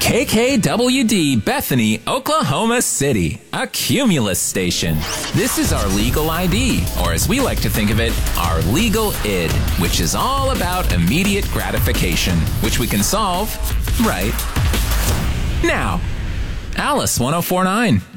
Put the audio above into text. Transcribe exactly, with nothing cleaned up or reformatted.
K K W D Bethany, Oklahoma City, a Cumulus station. This is our legal I D, or as we like to think of it, our legal id, which is all about immediate gratification, which we can solve right now. Alice one oh four nine.